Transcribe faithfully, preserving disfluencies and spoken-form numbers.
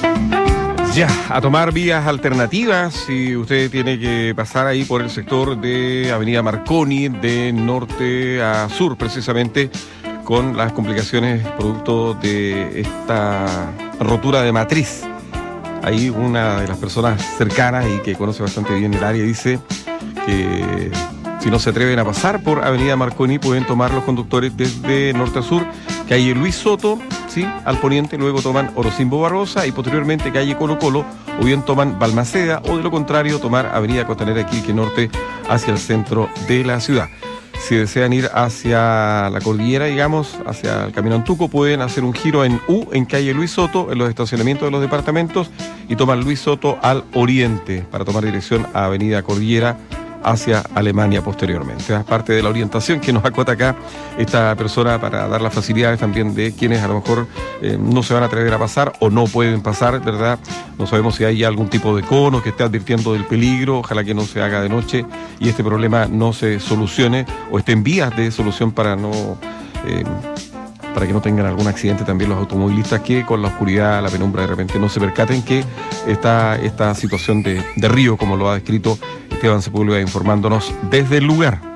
Ya, a tomar vías alternativas si usted tiene que pasar ahí por el sector de Avenida Marconi, de norte a sur, precisamente, con las complicaciones producto de esta rotura de matriz. Ahí una de las personas cercanas y que conoce bastante bien el área dice que si no se atreven a pasar por Avenida Marconi, pueden tomar los conductores desde norte a sur, calle Luis Soto, ¿sí?, al poniente, luego toman Orocimbo Barbosa y posteriormente calle Colo Colo, o bien toman Balmaceda, o de lo contrario tomar Avenida Costanera Quilque Norte hacia el centro de la ciudad. Si desean ir hacia la cordillera, digamos, hacia el Camino Antuco, pueden hacer un giro en U, en calle Luis Soto, en los estacionamientos de los departamentos, y toman Luis Soto al oriente para tomar dirección a Avenida Cordillera hacia Alemania posteriormente. Es parte de la orientación que nos acota acá esta persona para dar las facilidades también de quienes a lo mejor eh, no se van a atrever a pasar o no pueden pasar, ¿verdad? No sabemos si hay algún tipo de cono que esté advirtiendo del peligro, ojalá que no se haga de noche y este problema no se solucione o esté en vías de solución para no... Eh, para que no tengan algún accidente también los automovilistas que con la oscuridad, la penumbra de repente no se percaten que está esta situación de, de río, como lo ha descrito Esteban Sepúlveda informándonos desde el lugar.